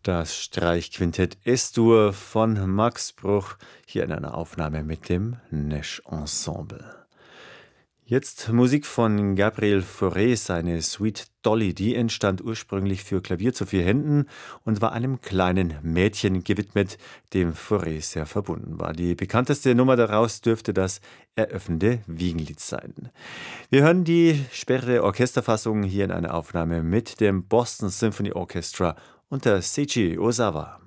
Das Streichquintett S-Dur von Max Bruch, hier in einer Aufnahme mit dem Nesch Ensemble. Jetzt Musik von Gabriel Fauré, seine Suite Dolly, die entstand ursprünglich für Klavier zu 4 Händen und war einem kleinen Mädchen gewidmet, dem Fauré sehr verbunden war. Die bekannteste Nummer daraus dürfte das eröffnende Wiegenlied sein. Wir hören die spätere Orchesterfassung hier in einer Aufnahme mit dem Boston Symphony Orchestra unter Seiji Ozawa.